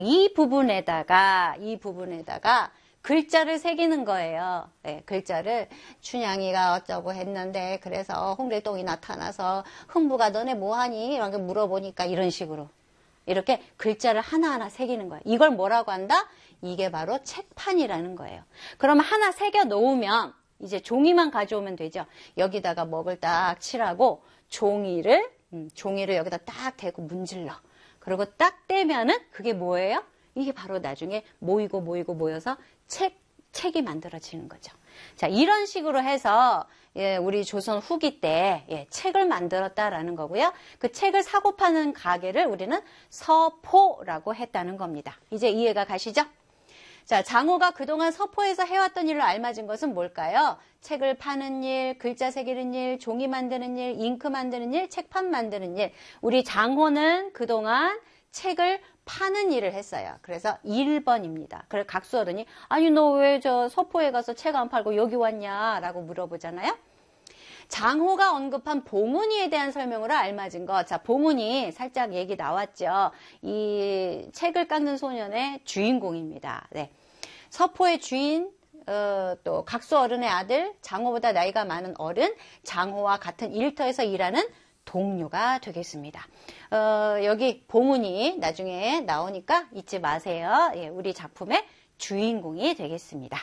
이 부분에다가 글자를 새기는 거예요. 네, 글자를 춘향이가 어쩌고 했는데 그래서 홍길동이 나타나서 흥부가 너네 뭐하니? 이렇게 물어보니까 이런 식으로 이렇게 글자를 하나하나 새기는 거예요. 이걸 뭐라고 한다? 이게 바로 책판이라는 거예요. 그러면 하나 새겨 놓으면 이제 종이만 가져오면 되죠. 여기다가 먹을 딱 칠하고 종이를 여기다 딱 대고 문질러. 그리고 딱 떼면은 그게 뭐예요? 이게 바로 나중에 모여서 책이 만들어지는 거죠. 자, 이런 식으로 해서 우리 조선 후기 때 책을 만들었다라는 거고요. 그 책을 사고 파는 가게를 우리는 서포라고 했다는 겁니다. 이제 이해가 가시죠? 자, 장호가 그동안 서포에서 해왔던 일로 알맞은 것은 뭘까요? 책을 파는 일, 글자 새기는 일, 종이 만드는 일, 잉크 만드는 일, 책판 만드는 일. 우리 장호는 그동안 책을 파는 일을 했어요. 그래서 1번입니다. 그래서 각수 어른이 아니 너 왜 저 서포에 가서 책 안 팔고 여기 왔냐 라고 물어보잖아요. 장호가 언급한 봉은이에 대한 설명으로 알맞은 것. 자, 봉은이 살짝 얘기 나왔죠. 이 책을 깎는 소년의 주인공입니다. 네. 서포의 주인, 또 각수 어른의 아들, 장호보다 나이가 많은 어른, 장호와 같은 일터에서 일하는 동료가 되겠습니다. 여기 봉은이 나중에 나오니까 잊지 마세요. 예, 우리 작품의 주인공이 되겠습니다.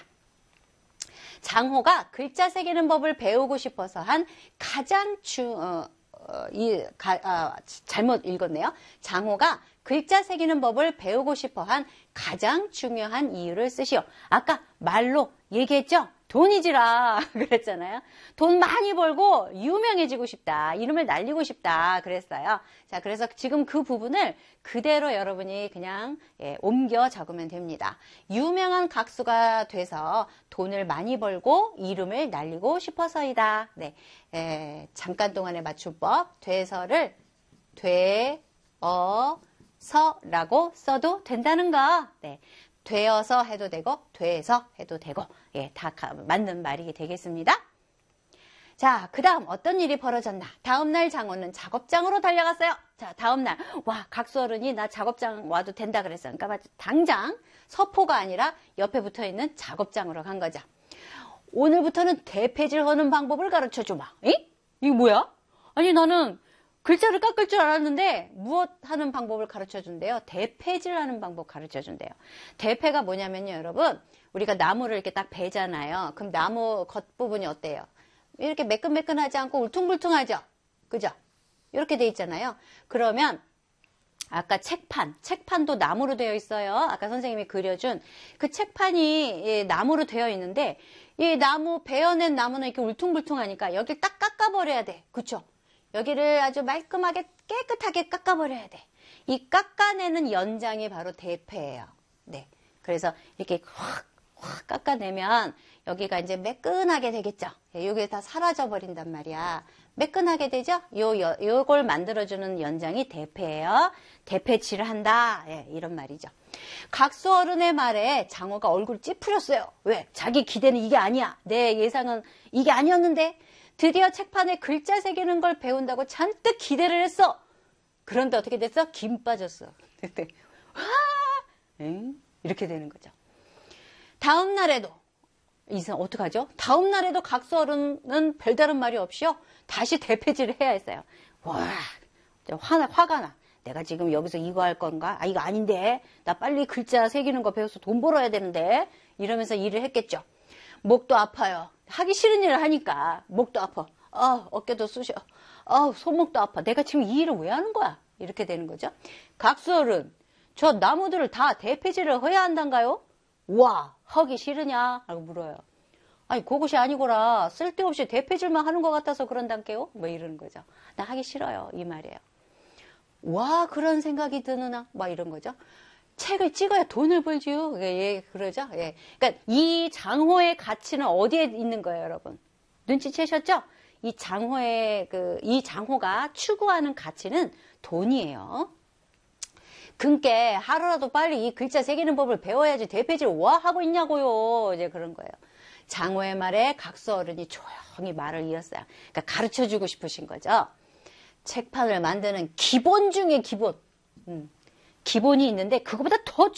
장호가 글자 새기는 법을 배우고 싶어서 한 가장 잘못 읽었네요. 장호가 글자 새기는 법을 배우고 싶어 한 가장 중요한 이유를 쓰시오. 아까 말로 얘기했죠? 돈이지라 그랬잖아요. 돈 많이 벌고 유명해지고 싶다. 이름을 날리고 싶다. 그랬어요. 자, 그래서 지금 그 부분을 그대로 여러분이 그냥 옮겨 적으면 됩니다. 유명한 각수가 돼서 돈을 많이 벌고 이름을 날리고 싶어서이다. 네, 잠깐 동안의 맞춤법 돼서를 되어서라고 써도 된다는 거. 네. 되어서 해도 되고 돼서 해도 되고 다 맞는 말이 되겠습니다. 자, 그 다음 어떤 일이 벌어졌나. 다음날 장호는 작업장으로 달려갔어요. 자, 다음날 와 각수 어른이 나 작업장 와도 된다 그랬어요. 그러니까 당장 서포가 아니라 옆에 붙어있는 작업장으로 간 거죠. 오늘부터는 대패질 하는 방법을 가르쳐주마. 이거 뭐야? 아니 나는 글자를 깎을 줄 알았는데 무엇 하는 방법을 가르쳐준대요. 대패질하는 방법 가르쳐준대요. 대패가 뭐냐면요, 여러분. 우리가 나무를 이렇게 딱 베잖아요. 그럼 나무 겉부분이 어때요? 이렇게 매끈매끈하지 않고 울퉁불퉁하죠? 그죠? 이렇게 돼 있잖아요. 그러면 아까 책판도 나무로 되어 있어요. 아까 선생님이 그려준 그 책판이 나무로 되어 있는데 이 나무, 베어낸 나무는 이렇게 울퉁불퉁하니까 여기를 딱 깎아버려야 돼. 그쵸? 여기를 아주 말끔하게 깨끗하게 깎아버려야 돼. 이 깎아내는 연장이 바로 대패예요. 네. 그래서 이렇게 확 깎아내면 여기가 이제 매끈하게 되겠죠. 여기 다 사라져 버린단 말이야. 매끈하게 되죠? 요걸 만들어주는 연장이 대패예요. 대패질을 한다. 이런 말이죠. 각수 어른의 말에 장호가 얼굴 찌푸렸어요. 왜? 자기 기대는 이게 아니야. 내 예상은 이게 아니었는데 드디어 책판에 글자 새기는 걸 배운다고 잔뜩 기대를 했어. 그런데 어떻게 됐어? 김 빠졌어. 이렇게 되는 거죠. 다음 날에도 어떡하죠? 다음 날에도 각수 어른은 별다른 말이 없이요. 다시 대패질을 해야 했어요. 와, 화가 나. 내가 지금 여기서 이거 할 건가? 아, 이거 아닌데. 나 빨리 글자 새기는 거 배워서 돈 벌어야 되는데. 이러면서 일을 했겠죠. 목도 아파요. 하기 싫은 일을 하니까 목도 아파. 어깨도 쑤셔. 손목도 아파. 내가 지금 이 일을 왜 하는 거야? 이렇게 되는 거죠. 각수 어른, 저 나무들을 다 대패질을 해야 한단가요? 와, 하기 싫으냐? 라고 물어요. 아니, 그것이 아니고라. 쓸데없이 대패질만 하는 것 같아서 그런단께요? 뭐 이러는 거죠. 나 하기 싫어요. 이 말이에요. 와, 그런 생각이 드느나? 막 이런 거죠. 책을 찍어야 돈을 벌지요. 그러죠. 그러니까 이 장호의 가치는 어디에 있는 거예요, 여러분? 눈치채셨죠? 이 장호가 추구하는 가치는 돈이에요. 그러니까 하루라도 빨리 이 글자 새기는 법을 배워야지 대패질 뭐 하고 있냐고요. 이제 그런 거예요. 장호의 말에 각수 어른이 조용히 말을 이었어요. 그러니까 가르쳐주고 싶으신 거죠. 책판을 만드는 기본 중에 기본. 기본이 있는데 그거보다 더